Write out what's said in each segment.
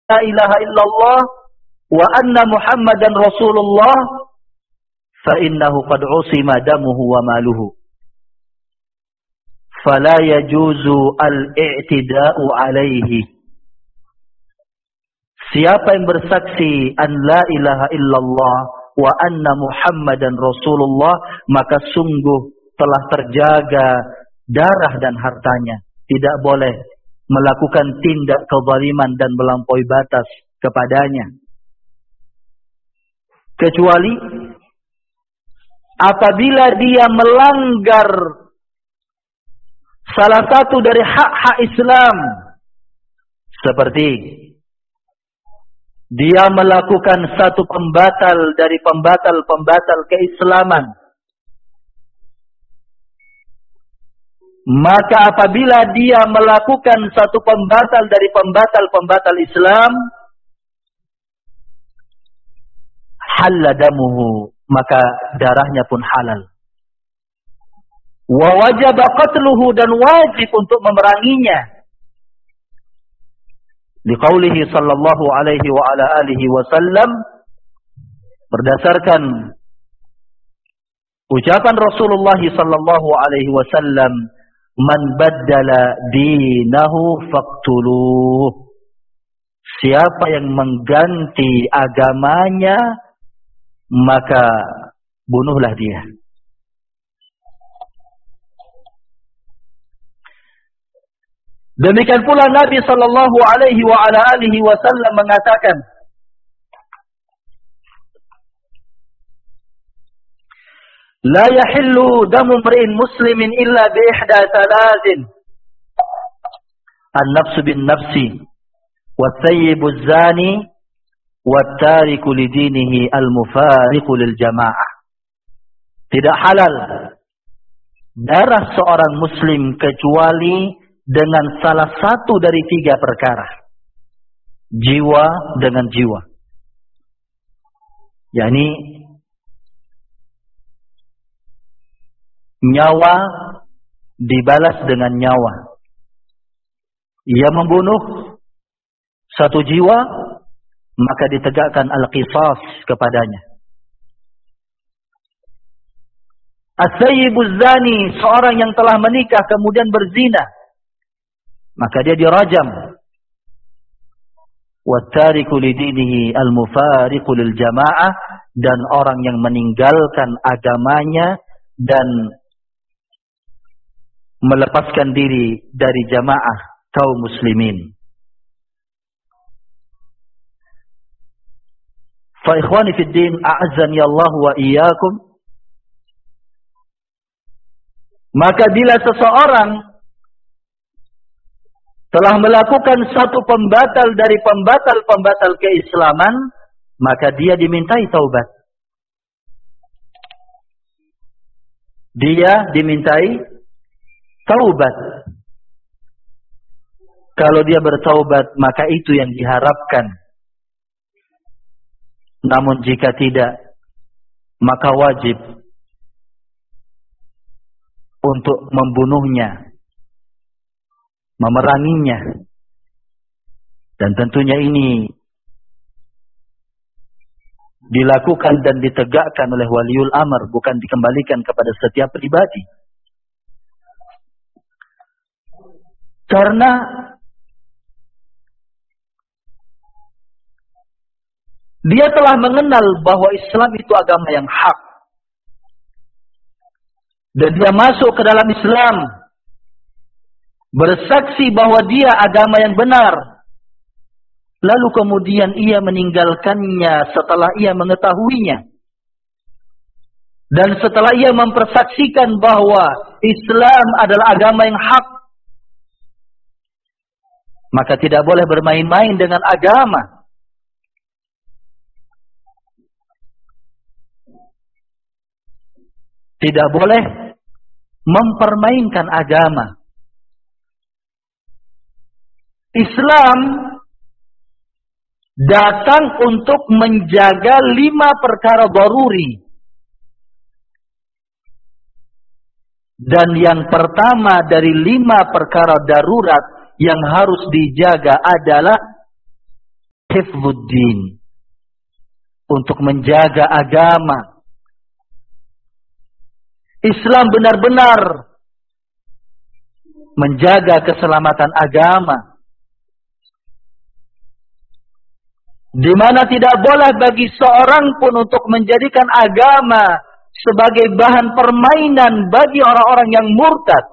la ilaha illallah wa anna Muhammadan Rasulullah fa innahu qad usima damuhu wa maluhu fala yajuzu al-i'tida'u alaihi. Siapa yang bersaksi an la ilaha illallah wa anna Muhammadan Rasulullah, maka sungguh telah terjaga darah dan hartanya. Tidak boleh melakukan tindak kezaliman dan melampaui batas kepadanya. Kecuali apabila dia melanggar salah satu dari hak-hak Islam, seperti dia melakukan satu pembatal dari pembatal-pembatal keislaman, maka apabila dia melakukan satu pembatal dari pembatal-pembatal Islam, halal damuhu, maka darahnya pun halal. Wa wajib qatluhu, dan wajib untuk memeranginya. Liqaulihi sallallahu alaihi wa ala alihi wasallam, berdasarkan ucapan Rasulullah sallallahu alaihi wasallam, man baddala dinahu faqtuluh. Siapa yang mengganti agamanya, maka bunuhlah dia. Demikian pula Nabi sallallahu alaihi wa ala alihi wasallam mengatakan, la yahillu damu mri'in muslimin illa bi ihda thalathin, an-nafsu bin nafsi, wat-thayyibu az-zani, wat-tariku lidinihi al-mufariqu lil jamaah. Tidak halal darah seorang muslim kecuali dengan salah satu dari tiga perkara. Jiwa dengan jiwa, yakni nyawa dibalas dengan nyawa. Ia membunuh satu jiwa, maka ditegakkan al-qisas kepadanya. As-sayyibuz zani, seorang yang telah menikah kemudian berzina, maka dia dirajam. Wattariku lidinihi al-mufariqu lil jamaah, dan orang yang meninggalkan agamanya dan melepaskan diri dari jamaah kaum muslimin. Fa ikhwani fid din, a'azzani Allah wa iyyakum. Maka bila seseorang telah melakukan satu pembatal dari pembatal-pembatal keislaman, maka dia dimintai taubat. Dia dimintai taubat. Kalau dia bertaubat, maka itu yang diharapkan. Namun jika tidak, maka wajib untuk membunuhnya, memeranginya. Dan tentunya ini dilakukan dan ditegakkan oleh waliul amr, bukan dikembalikan kepada setiap pribadi. Karena dia telah mengenal bahwa Islam itu agama yang hak, dan dia masuk ke dalam Islam bersaksi bahwa dia agama yang benar, lalu kemudian ia meninggalkannya setelah ia mengetahuinya, dan setelah ia mempersaksikan bahwa Islam adalah agama yang hak, maka tidak boleh bermain-main dengan agama. Tidak boleh mempermainkan agama. Islam datang untuk menjaga 5 perkara daruri. Dan yang pertama dari 5 perkara darurat yang harus dijaga adalah hifdzuddin, untuk menjaga agama. Islam benar-benar menjaga keselamatan agama, di mana tidak boleh bagi seorang pun untuk menjadikan agama sebagai bahan permainan bagi orang-orang yang murtad.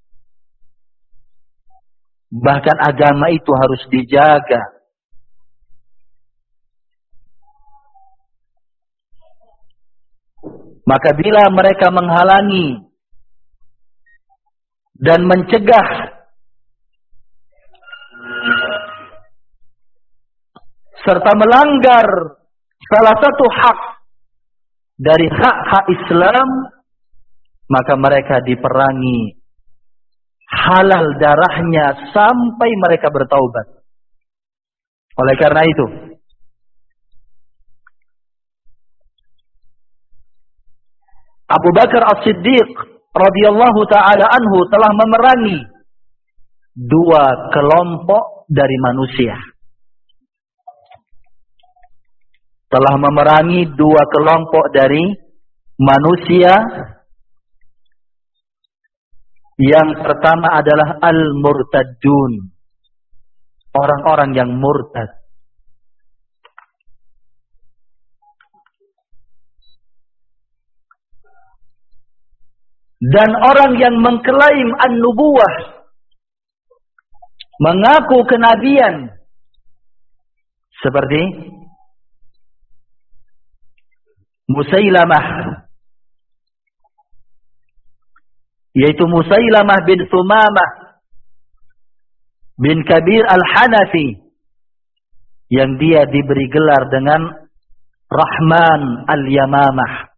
Bahkan agama itu harus dijaga. Maka bila mereka menghalangi dan mencegah serta melanggar salah satu hak dari hak-hak Islam, maka mereka diperangi, halal darahnya sampai mereka bertaubat. Oleh karena itu, Abu Bakar As-Siddiq radhiyallahu taala anhu telah memerangi dua kelompok dari manusia. Telah memerangi dua kelompok dari manusia. Yang pertama adalah al-murtadun, orang-orang yang murtad. Dan orang yang mengklaim an-nubuwah, mengaku kenabian, seperti Musailamah, yaitu Musailamah bin Thumamah bin Kabir al-Hanafi, yang dia diberi gelar dengan Rahman al-Yamamah.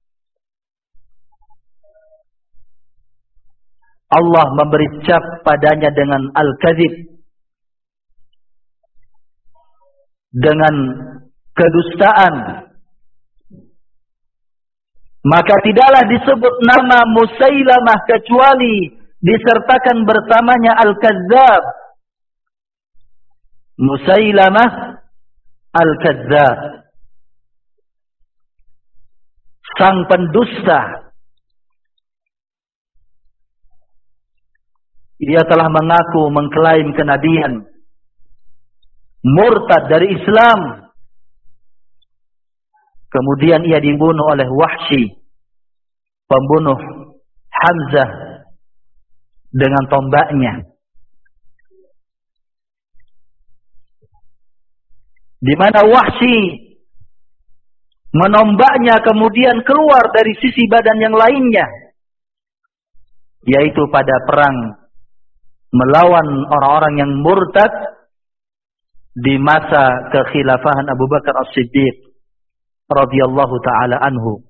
Allah memberi cap padanya dengan al-kadzib, dengan kedustaan. Maka tidaklah disebut nama Musailamah kecuali disertakan bersamanya al-kadzab. Musailamah al-kadzab, sang pendusta. Ia telah mengaku mengklaim kenabian, murtad dari Islam. Kemudian ia dibunuh oleh Wahsy, pembunuh Hamzah, dengan tombaknya. Di mana Wahsy menombaknya kemudian keluar dari sisi badan yang lainnya, yaitu pada perang melawan orang-orang yang murtad di masa kekhilafahan Abu Bakar As-Siddiq radhiyallahu taala anhu.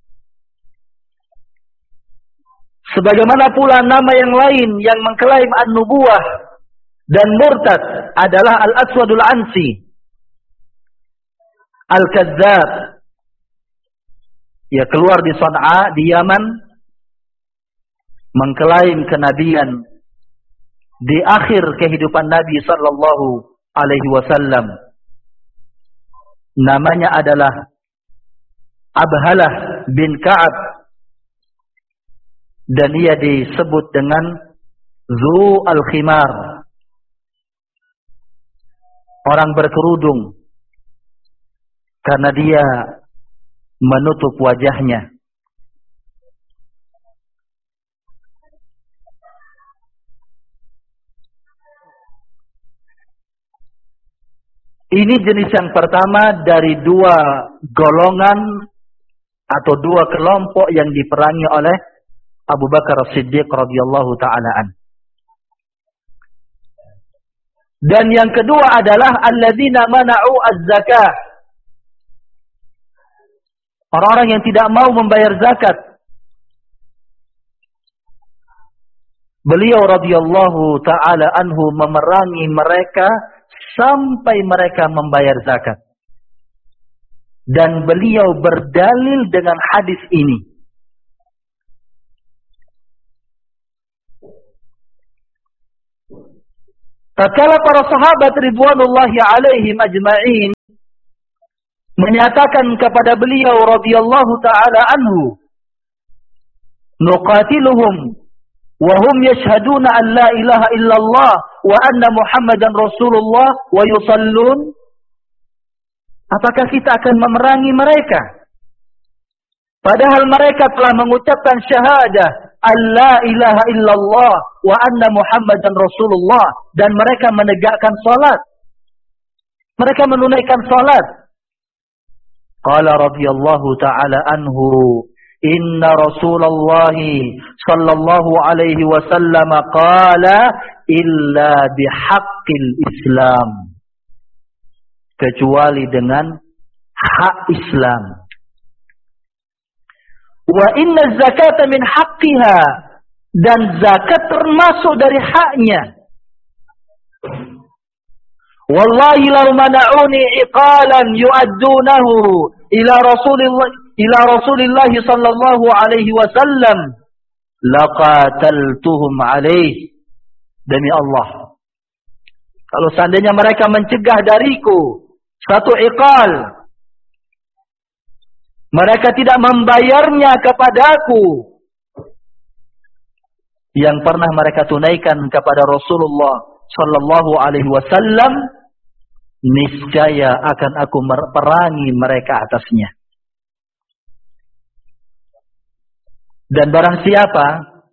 Sebagaimana pula nama yang lain yang mengklaim an-nubuwah dan murtad adalah Al-Aswadul Ansi, al-kadzdzab. Ia keluar di Sana'a di Yaman, mengklaim kenabian di akhir kehidupan Nabi sallallahu alaihi wasallam. Namanya adalah Abhalah bin Ka'ab, dan ia disebut dengan Zu al-Khimar, orang berkerudung, karena dia menutup wajahnya. Ini jenis yang pertama dari dua golongan atau dua kelompok yang diperangi oleh Abu Bakar As-Siddiq radhiyallahu ta'ala an. Dan yang kedua adalah alladzina mana'u az-zakah, orang-orang yang tidak mau membayar zakat. Beliau radhiyallahu ta'ala anhu memerangi mereka sampai mereka membayar zakat. Dan beliau berdalil dengan hadis ini. Tatkala para sahabat ridwanullahi alaihim ajma'in menyatakan kepada beliau radhiyallahu taala anhu, nuqatiluhum wa hum yashhaduna an la ilaha illallah wa anna Muhammadan Rasulullah wa yusallun. Apakah kita akan memerangi mereka padahal mereka telah mengucapkan syahadah an la ilaha illallah wa anna Muhammadan Rasulullah, dan mereka menegakkan salat, mereka menunaikan salat. Qala radhiyallahu ta'ala anhu, inna Rasulullah sallallahu alaihi wasallam qala illa bihaqqil Islam, kecuali dengan hak Islam. Wa inna zakata min haqqiha, dan zakat termasuk dari haknya. Wallahi law mana'uni iqalan yu'addunahu ila Rasulillah sallallahu alaihi wasallam laqataltuhum alaihi. Demi Allah, kalau seandainya mereka mencegah dariku satu iqal, mereka tidak membayarnya kepadaku yang pernah mereka tunaikan kepada Rasulullah sallallahu alaihi wasallam, niscaya akan aku meperangi mereka atasnya. Dan barang siapa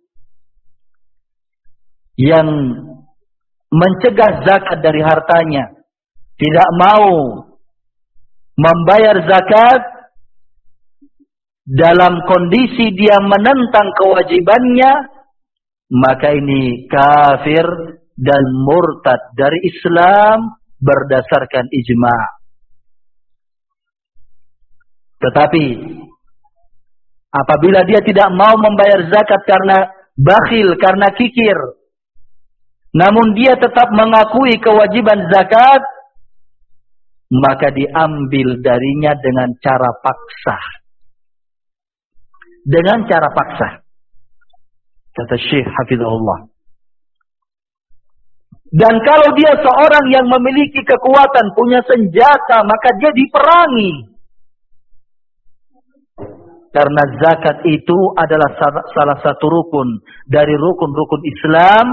yang mencegah zakat dari hartanya, tidak mau membayar zakat dalam kondisi dia menentang kewajibannya, maka ini kafir dan murtad dari Islam berdasarkan ijma'. Tetapi apabila dia tidak mau membayar zakat karena bakhil, karena kikir, namun dia tetap mengakui kewajiban zakat, maka diambil darinya dengan cara paksa. Dengan cara paksa. Kata Syekh Hafizahullah. Dan kalau dia seorang yang memiliki kekuatan, punya senjata, maka dia diperangi. Karena zakat itu adalah salah satu rukun dari rukun-rukun Islam.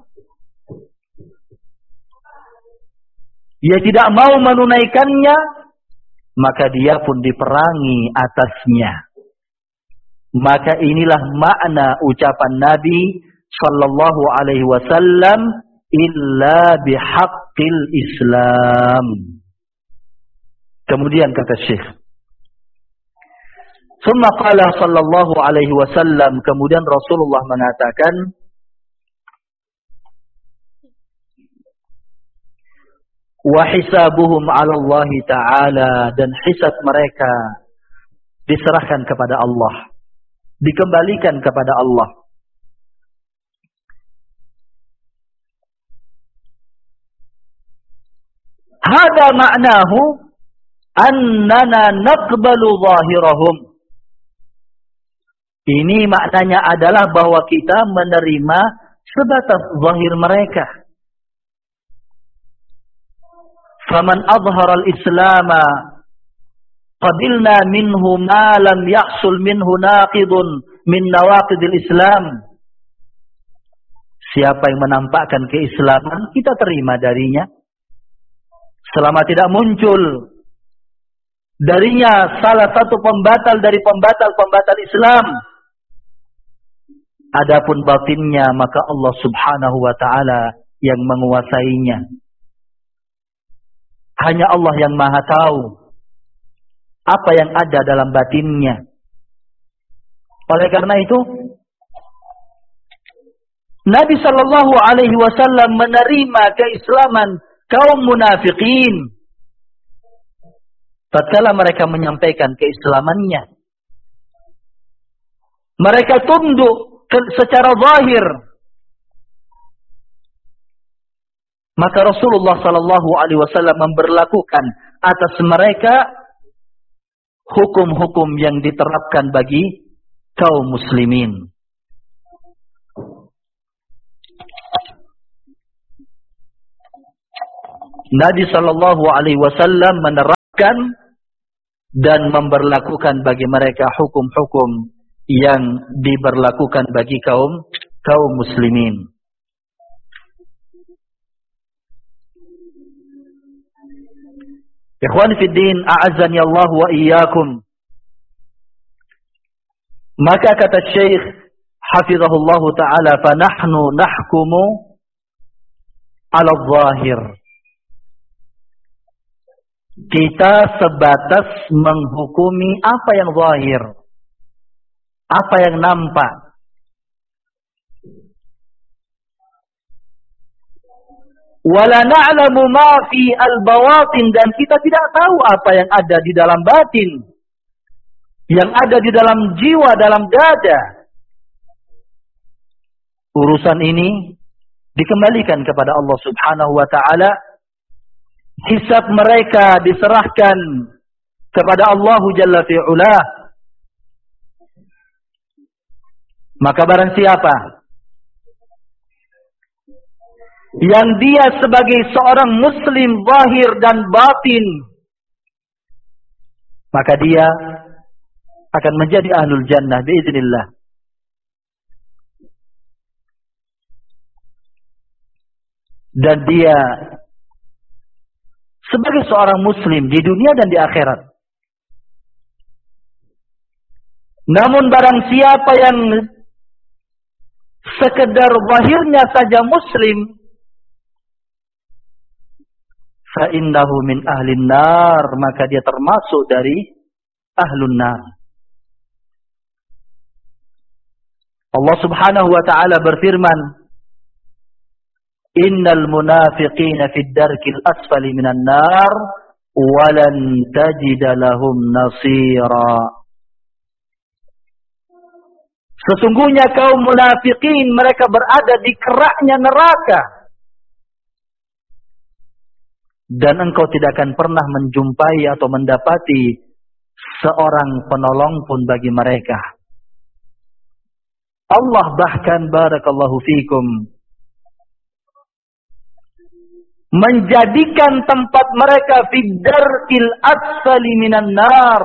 Dia tidak mau menunaikannya, maka dia pun diperangi atasnya. Maka inilah makna ucapan Nabi sallallahu alaihi wasallam, illa bihaqqil Islam. Kemudian kata Syekh, summa qala sallallahu alaihi wasallam, kemudian Rasulullah mengatakan, wa hisabuhum 'ala Allah ta'ala, dan hisab mereka diserahkan kepada Allah, dikembalikan kepada Allah. Hada ma'nahu annana naqbalu zahirahum. Ini maknanya adalah bahwa kita menerima sebatas zahir mereka. Faman adhara al-islama qabilna minhu ma lam yahsul minhu naqidun min nawaqidil Islam. Siapa yang menampakkan keislaman, kita terima darinya, selama tidak muncul darinya salah satu pembatal dari pembatal-pembatal Islam. Adapun batinnya, maka Allah Subhanahu wa ta'ala yang menguasainya. Hanya Allah yang Maha tahu apa yang ada dalam batinnya. Oleh karena itu, Nabi sallallahu alaihi wasallam menerima keislaman kaum munafikin tatkala mereka menyampaikan keislamannya. Mereka tunduk secara zahir. Maka Rasulullah sallallahu alaihi wasallam memberlakukan atas mereka hukum-hukum yang diterapkan bagi kaum muslimin. Nabi sallallahu alaihi wasallam menerapkan dan memberlakukan bagi mereka hukum-hukum yang diberlakukan bagi kaum muslimin. Ikhwan fi din, a'azzani Allah wa iyyakum. Maka kata Syekh hafizahullah taala, fa nahnu nahkumu 'ala adh-dhahir. Kita sebatas menghukumi apa yang zahir, apa yang nampak. Wala na'lamu ma fi al-bawatin, dan kita tidak tahu apa yang ada di dalam batin, yang ada di dalam jiwa, dalam dada. Urusan ini dikembalikan kepada Allah Subhanahu wa taala. Hisab mereka diserahkan kepada Allah Jalla fi'ula. Maka barang siapa yang dia sebagai seorang muslim zahir dan batin, maka dia akan menjadi ahlul jannah biiznillah. Dan dia sebagai seorang muslim di dunia dan di akhirat. Namun barang siapa yang sekedar zahirnya saja muslim, fa innahu min ahlin nar, maka dia termasuk dari ahlun nar. Allah Subhanahu wa taala berfirman, innal munafiqina fid darkil asfali minan nar walan tajida lahum nasira. Sesungguhnya kaum munafikin mereka berada di keraknya neraka, dan engkau tidak akan pernah menjumpai atau mendapati seorang penolong pun bagi mereka. Allah bahkan barakallahu fikum menjadikan tempat mereka fi darkil asfali minan nar,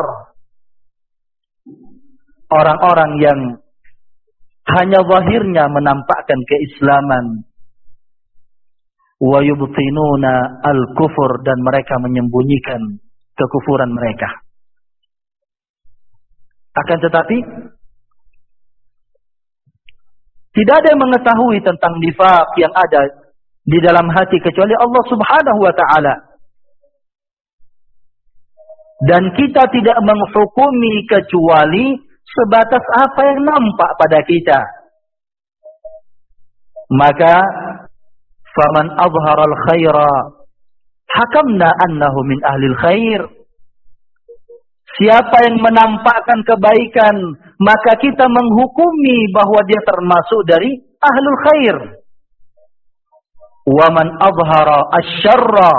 orang-orang yang hanya zahirnya menampakkan keislaman, wa yubtinuna al-kufur, dan mereka menyembunyikan kekufuran mereka. Akan tetapi tidak ada yang mengetahui tentang nifaq yang ada di dalam hati kecuali Allah Subhanahu wa taala. Dan kita tidak menghukumi kecuali sebatas apa yang nampak pada kita. Maka faman azhara al-khaira hakamna annahu min ahli al-khair. Siapa yang menampakkan kebaikan, maka kita menghukumi bahwa dia termasuk dari ahlul khair. Wa man azhara asy-syarra,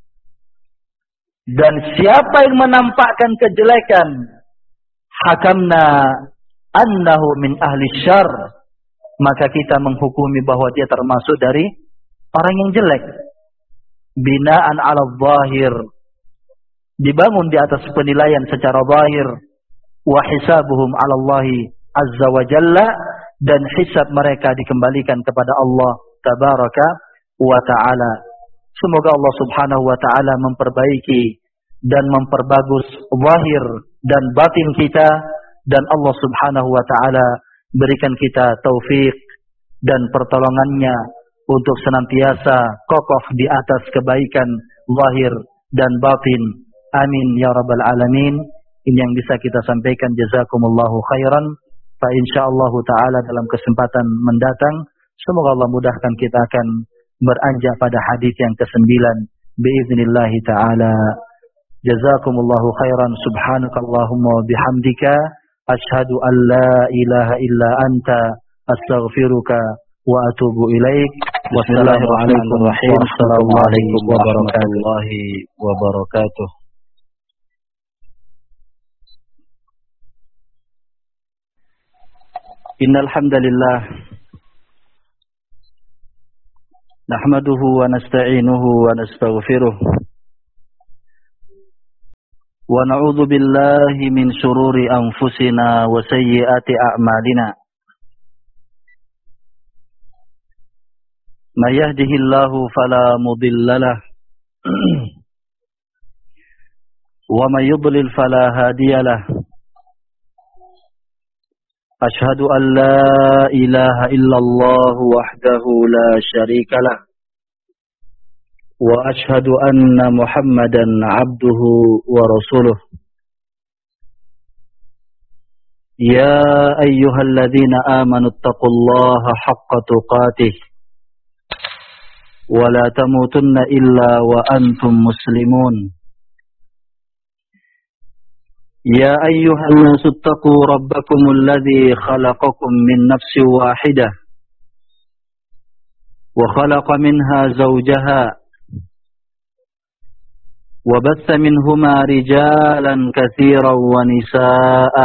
dan siapa yang menampakkan kejelekan, hakamna annahu min ahli syarr, maka kita menghukumi bahwa dia termasuk dari orang yang jelek. Binaan 'ala zahir, dibangun di atas penilaian secara zahir. Wa hisabuhum 'ala Allah azza wa jalla, dan hisab mereka dikembalikan kepada Allah tabaraka wa ta'ala. Semoga Allah Subhanahu wa ta'ala memperbaiki dan memperbagus zahir dan batin kita, dan Allah Subhanahu wa ta'ala berikan kita taufik dan pertolongannya untuk senantiasa kokoh di atas kebaikan zahir dan batin. Amin ya rabbal alamin. Ini yang bisa kita sampaikan. Jazakumullahu khairan. Fa insyaallah ta'ala dalam kesempatan mendatang semoga Allah mudahkan kita akan beranjak pada hadis yang ke-9 biiznillah ta'ala. Jazakumullahu khairan. Subhanakallahumma wa bihamdika asyhadu an la ilaha illa anta astaghfiruka wa atubu ilaik. Wassalamualaikum warahmatullahi wabarakatuh. Innal hamdalillah nahmaduhu wa nasta'inuhu wa nastaghfiruh ونعوذ بالله من شرور أنفسنا وسيئات أعمالنا من يهده الله فلا مضل له ومن يضلل فلا هادي له أشهد أن لا إله إلا الله وحده لا شريك له وأشهد أن محمدا عبده ورسوله يا أيها الذين آمنوا اتقوا الله حق تقاته ولا تموتن إلا وأنتم مسلمون يا أيها الناس اتقوا ربكم الذي خلقكم من نفس واحدة وخلق منها زوجها وبث منهما رجالا كثيرا ونساء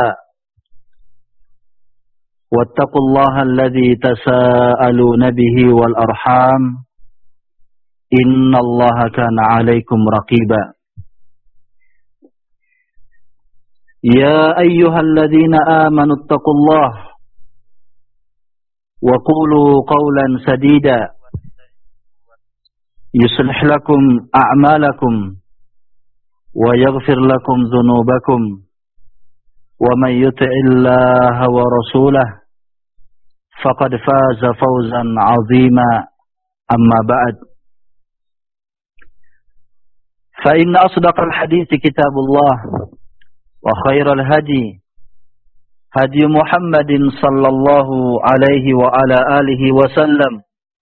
واتقوا الله الذي تساءلون به والأرحام إن الله كان عليكم رقيبا يا أيها الذين آمنوا اتقوا الله وقولوا قولا سديدا يصلح لكم أعمالكم ويغفر لكم ذنوبكم ومن يطع الله ورسوله فقد فاز فوزا عظيما أما بعد فإن أصدق الحديث كتاب الله وخير الهدي هدي محمد صلى الله عليه وعلى آله وسلم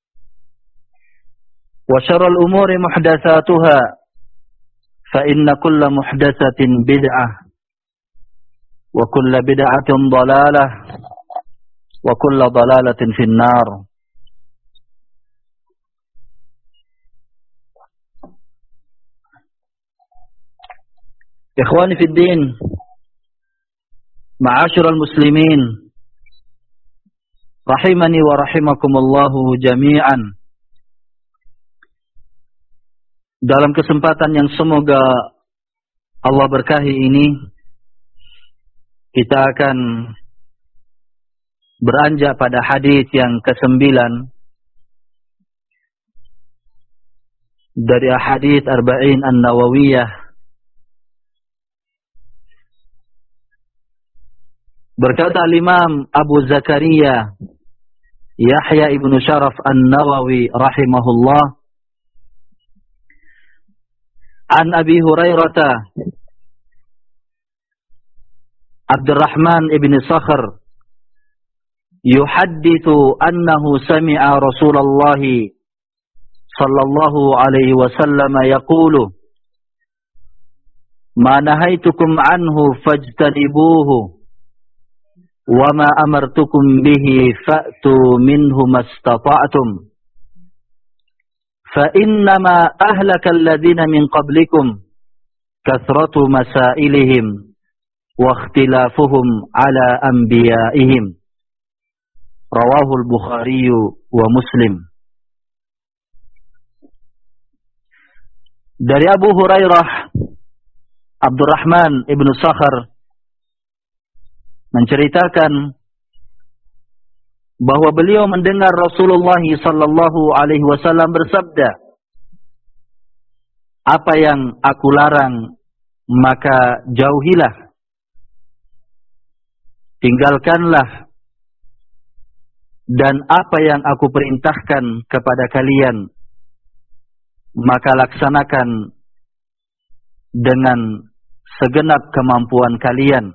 وشر الأمور محدثاتها فإن كل محدثة بدعة وكل بدعة ضلالة وكل ضلالة في النار. إخواني في الدين معاشر المسلمين رحمني ورحمكم الله jami'an. Dalam kesempatan yang semoga Allah berkahi ini, kita akan beranjak pada hadis yang ke-9 dari hadis Arba'in An-Nawawiyah. Berkata Imam Abu Zakaria Yahya ibn Sharaf An-Nawawi rahimahullah, An Abi Hurairah Abdurrahman ibn Sakhr yuhaddithu annahu sami'a Rasulullah sallallahu alaihi wasallam yaqulu ma nahaitukum anhu fajtanibuhu wa ma amartukum bihi fa'tu minhu mastata'tum fa innama ahlaka alladhina min qablikum kathratu masailihim wa ikhtilafuhum ala anbiya'ihim. Rawahu al-Bukhari wa Muslim. Dari Abu Hurairah Abdurrahman ibn Sakhr menceritakan bahwa beliau mendengar Rasulullah sallallahu alaihi wasallam bersabda, apa yang aku larang maka jauhilah, tinggalkanlah, dan apa yang aku perintahkan kepada kalian maka laksanakan dengan segenap kemampuan kalian.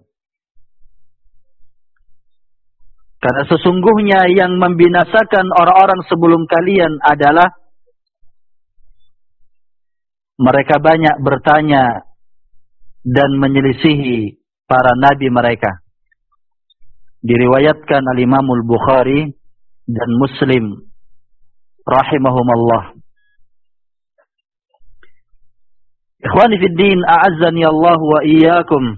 Karena sesungguhnya yang membinasakan orang-orang sebelum kalian adalah mereka banyak bertanya dan menyelisihi para nabi mereka. Diriwayatkan al-Imam al-Bukhari dan Muslim rahimahumullah. Ikhwani fid din, a'azzani Allah wa iyyakum.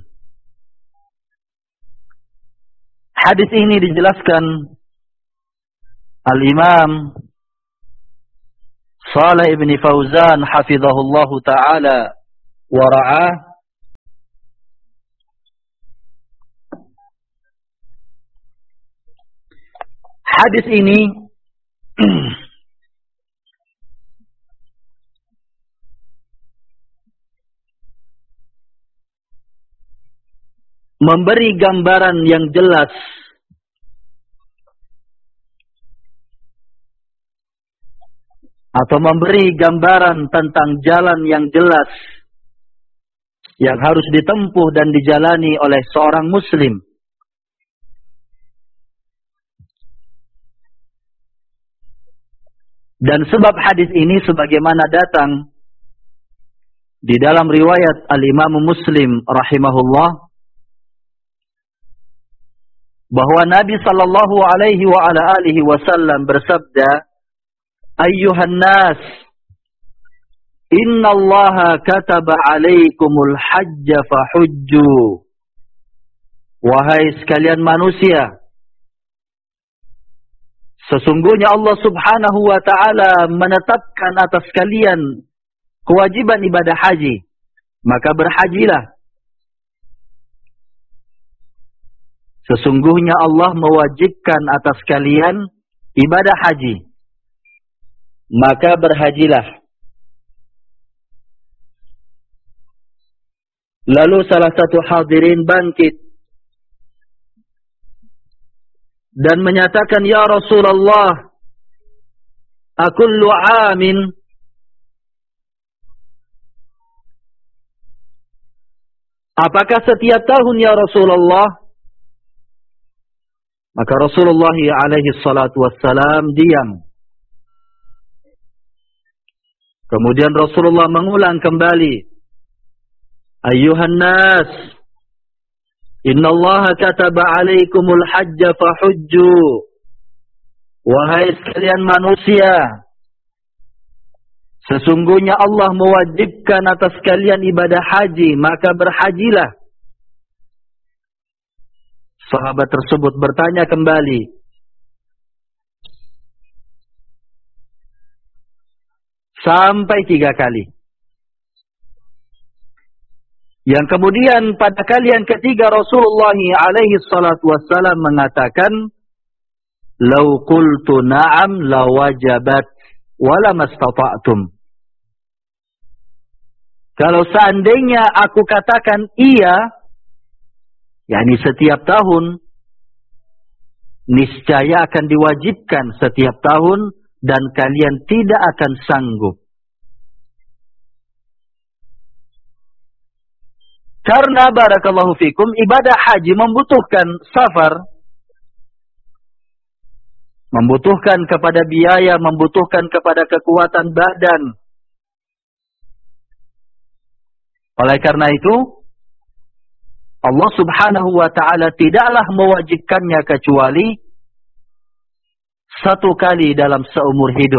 Hadis ini dijelaskan Al-Imam Shalih ibn Fauzan hafizahullahu ta'ala wa ra'ah Hadis ini memberi gambaran yang jelas atau memberi gambaran tentang jalan yang jelas yang harus ditempuh dan dijalani oleh seorang muslim. Dan sebab hadis ini sebagaimana datang di dalam riwayat Al-Imam Muslim rahimahullah, bahwa Nabi sallallahu alaihi wa ala alihi wasallam bersabda, "Ayyuhan nas, inna Allah kataba alaikumul hajja fahujju." Wahai sekalian manusia, sesungguhnya Allah subhanahu wa ta'ala menetapkan atas kalian kewajiban ibadah haji, maka berhajilah. Sesungguhnya Allah mewajibkan atas kalian ibadah haji, maka berhajilah. Lalu salah satu hadirin bangkit dan menyatakan, "Ya Rasulullah, akullu amin apakah setiap tahun ya Rasulullah?" Maka Rasulullah alaihi salatu wassalam diam. Kemudian Rasulullah mengulang kembali, "Ayyuhan nas, inna Allah kataba alaikumul hajja fahujju." Wahai sekalian manusia, sesungguhnya Allah mewajibkan atas kalian ibadah haji, maka berhajilah. Sahabat tersebut bertanya kembali, sampai 3 kali. Yang kemudian pada kali yang ketiga Rasulullah alaihi salatu wassalam mengatakan, "Lau qultu na'am lawajabat wala mastata'tum." Kalau seandainya aku katakan iya, yakni setiap tahun, niscaya akan diwajibkan setiap tahun dan kalian tidak akan sanggup. Karena barakallahu fikum, ibadah haji membutuhkan safar, membutuhkan kepada biaya, membutuhkan kepada kekuatan badan. Oleh karena itu, Allah subhanahu wa ta'ala tidaklah mewajibkannya kecuali 1 kali dalam seumur hidup.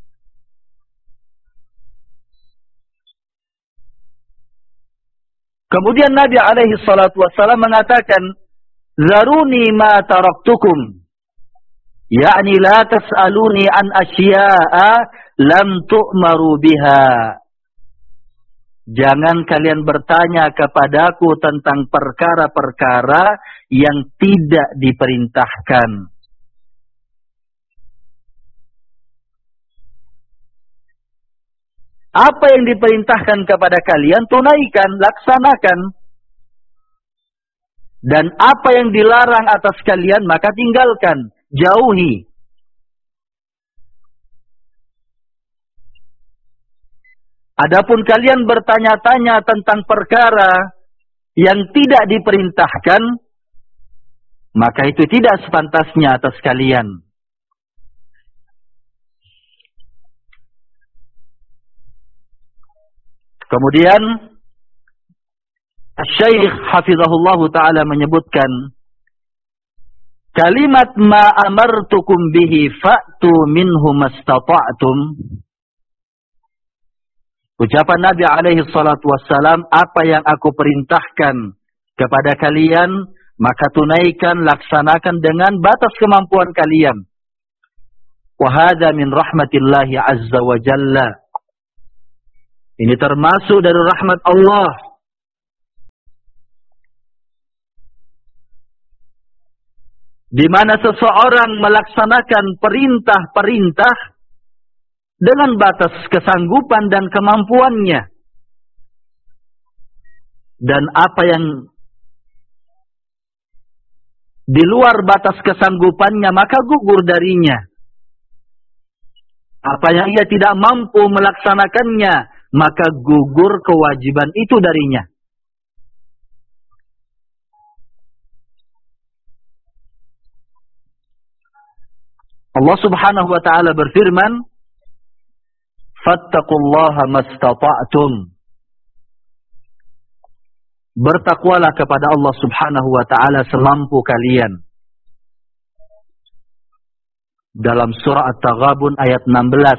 Kemudian Nabi alaihi salatu wassalam mengatakan, "Zaruni ma taraktukum." Yakni la tas'aluni an asya'a lam tu'maru biha. Jangan kalian bertanya kepadaku tentang perkara-perkara yang tidak diperintahkan. Apa yang diperintahkan kepada kalian, tunaikan, laksanakan. Dan apa yang dilarang atas kalian, maka tinggalkan, jauhi. Adapun kalian bertanya-tanya tentang perkara yang tidak diperintahkan, maka itu tidak sepantasnya atas kalian. Kemudian Syekh hafizahullahu ta'ala menyebutkan, kalimat ma amartukum bihi fa'tu minhu mastata'tum. Ucapan Nabi alaihi salatu wassalam, apa yang aku perintahkan kepada kalian, maka tunaikan, laksanakan dengan batas kemampuan kalian. Wa hadza min rahmatillahi azza wa jalla. Ini termasuk dari rahmat Allah. di mana seseorang melaksanakan perintah-perintah dengan batas kesanggupan dan kemampuannya. Dan apa yang di luar batas kesanggupannya maka gugur darinya. Apa yang ia tidak mampu melaksanakannya maka gugur kewajiban itu darinya. Allah Subhanahu wa taala berfirman, "Fattaqullaha mastata'tum." Bertakwalah kepada Allah Subhanahu wa taala semampu kalian. Dalam surah At-Taghabun ayat 16.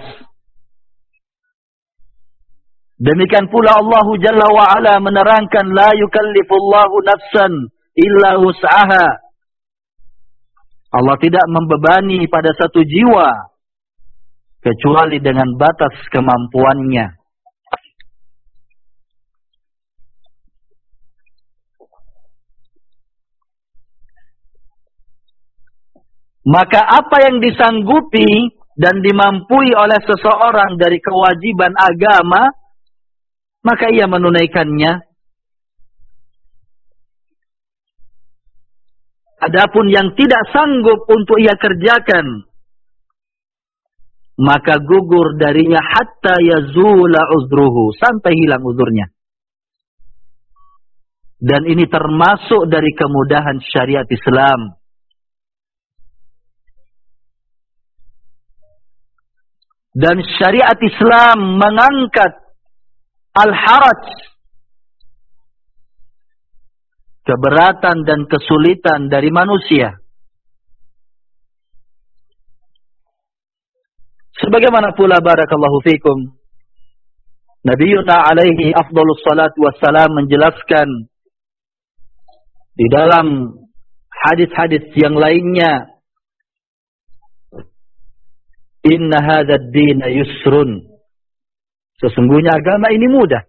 Demikian pula Allah Jalla wa Ala menerangkan, la yukallifullahu nafsan illa wus'aha. Allah tidak membebani pada satu jiwa kecuali dengan batas kemampuannya. Maka apa yang disanggupi dan dimampui oleh seseorang dari kewajiban agama, maka ia menunaikannya. Adapun yang tidak sanggup untuk ia kerjakan, maka gugur darinya hatta yazula uzruhu, sampai hilang uzurnya. Dan ini termasuk dari kemudahan syariat Islam. Dan syariat Islam mengangkat al-haraj, keberatan dan kesulitan dari manusia. Sebagaimana pula barakallahu fikum, Nabiuna alaihi afdhalus salatu wassalam menjelaskan di dalam hadis-hadis yang lainnya, inna hadzal din yusrun. Sesungguhnya agama ini mudah.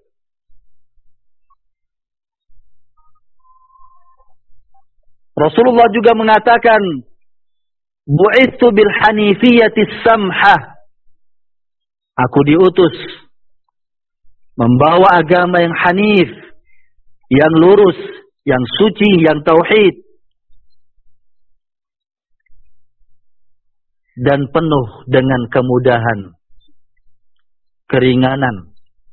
Rasulullah juga mengatakan, bu'ithu bil hanifiyatis samhah. Aku diutus membawa agama yang hanif, yang lurus, yang suci, yang tauhid, dan penuh dengan kemudahan, keringanan.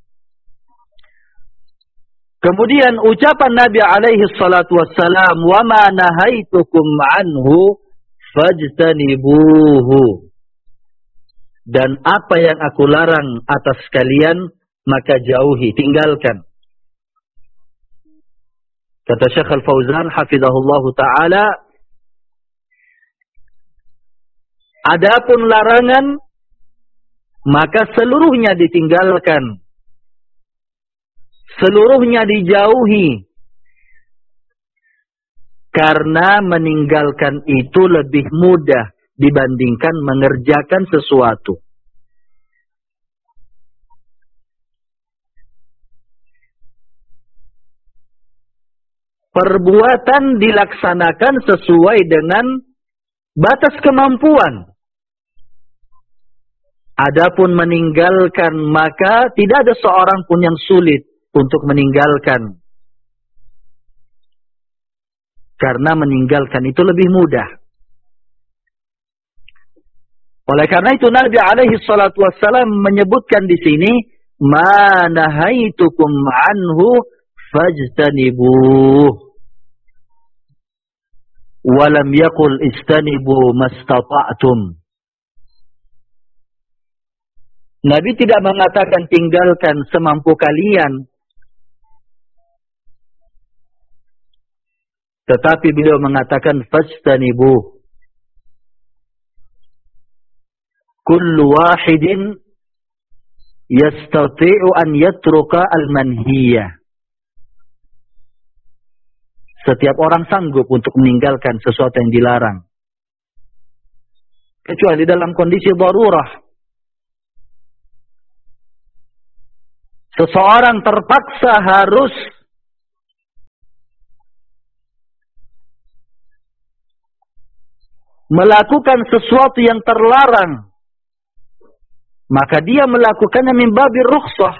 Kemudian ucapan Nabi alaihi salatu wassalam, wa ma nahaitukum anhu fajtanibuhu. Dan apa yang aku larang atas kalian, maka jauhi, tinggalkan. Kata Syekh Al-Fauzan hafizahullahu ta'ala, adapun larangan, maka seluruhnya ditinggalkan. Seluruhnya dijauhi. Karena meninggalkan itu lebih mudah dibandingkan mengerjakan sesuatu. Perbuatan dilaksanakan sesuai dengan batas kemampuan. Adapun meninggalkan, maka tidak ada seorang pun yang sulit untuk meninggalkan. Karena meninggalkan itu lebih mudah. Oleh karena itu Nabi alaihi salatu wassalam menyebutkan di sini, ma nahaitukum anhu fajtanibuh. Walam yaqul istanibu mastata'tum. Nabi tidak mengatakan tinggalkan semampu kalian. Tetapi beliau mengatakan fajtanibuh. Kullu wahidin yastati'u an yatruka al-manhiyah. Setiap orang sanggup untuk meninggalkan sesuatu yang dilarang. Kecuali dalam kondisi darurah. Seseorang terpaksa harus melakukan sesuatu yang terlarang, maka dia melakukannya min babir rukhsah,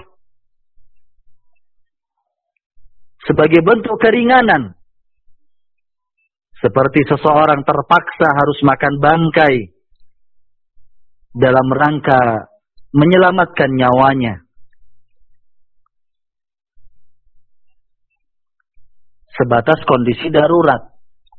sebagai bentuk keringanan. Seperti seseorang terpaksa harus makan bangkai dalam rangka menyelamatkan nyawanya. Sebatas kondisi darurat.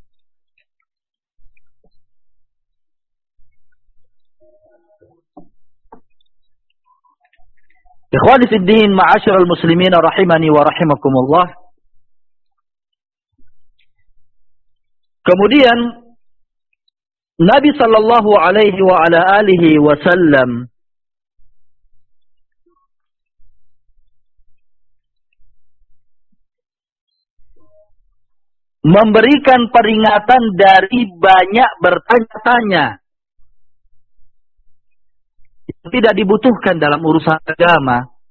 Ikhwani fid din, ma'asyiral muslimin rahimani wa rahimakumullah. Kemudian Nabi sallallahu alaihi wa ala alihi wasallam memberikan peringatan dari banyak bertanya-tanya yang tidak dibutuhkan dalam urusan agama.